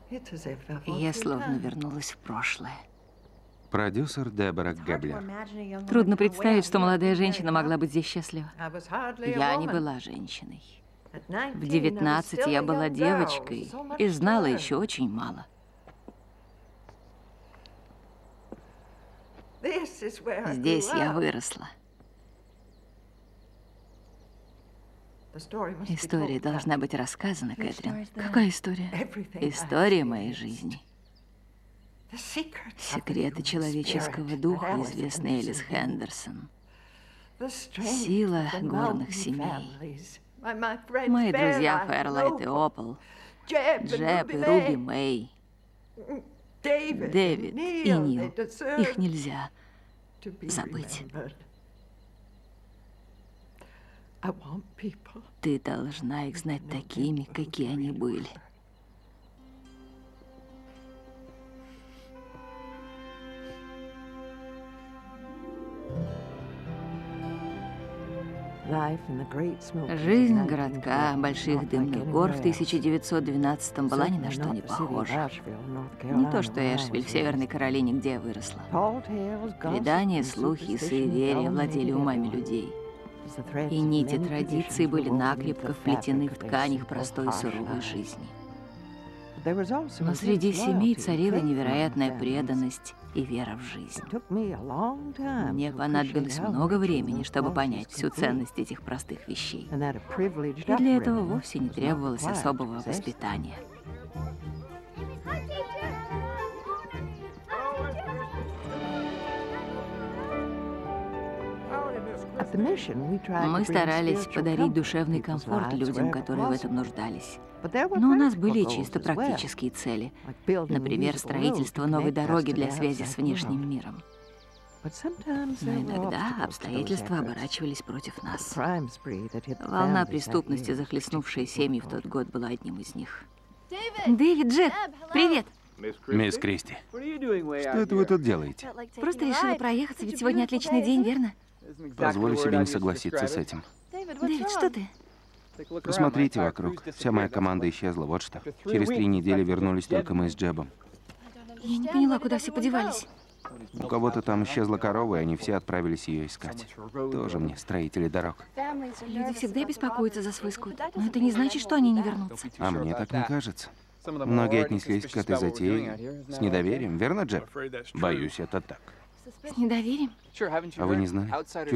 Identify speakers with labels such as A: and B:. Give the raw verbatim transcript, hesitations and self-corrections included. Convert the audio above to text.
A: Я словно вернулась в прошлое.
B: Продюсер Дебора Геблер.
A: Трудно представить, что молодая женщина могла быть здесь счастлива. Я не была женщиной. В девятнадцать я была девочкой и знала еще очень мало. Здесь я выросла. История должна быть рассказана, Кэтрин. Какая история? История моей жизни. Секреты человеческого духа, известный Элис Хендерсон. Сила горных семей. Мои друзья Фэрлайт и Опал. Джеб и Руби Мэй. Дэвид и Нил. Их нельзя забыть. Ты должна их знать такими, какие они были. Жизнь городка больших дымных гор в тысяча девятьсот двенадцатом была ни на что не похожа. Не то что Эшвиль в Северной Каролине, где я выросла. Предания, слухи и суеверия владели умами людей. И нити традиций были накрепко вплетены в ткань их простой и суровой жизни. Но среди семей царила невероятная преданность и вера в жизнь. Мне понадобилось много времени, чтобы понять всю ценность этих простых вещей. И для этого вовсе не требовалось особого воспитания. Мы старались подарить душевный комфорт людям, которые в этом нуждались. Но у нас были и чисто практические цели. Например, строительство новой дороги для связи с внешним миром. Но иногда обстоятельства оборачивались против нас. Волна преступности, захлестнувшая семьи в тот год, была одним из них. Дэвид, Джеб, привет!
B: Мисс Кристи, что это вы тут делаете?
A: Просто решила проехаться, ведь сегодня отличный день, верно?
B: Позволю себе не согласиться с этим.
A: Дэвид, что ты?
B: Посмотрите вокруг. Вся моя команда исчезла, вот что. Через три недели вернулись только мы с Джебом.
A: Я не поняла, куда все подевались.
B: У кого-то там исчезла корова, и они все отправились ее искать. Тоже мне строители дорог.
A: Люди всегда беспокоятся за свой скот, но это не значит, что они не вернутся.
B: А мне так не кажется. Многие отнеслись к этой затее с недоверием, верно, Джеб? Боюсь, это так.
A: С недоверием?
B: А вы не знали?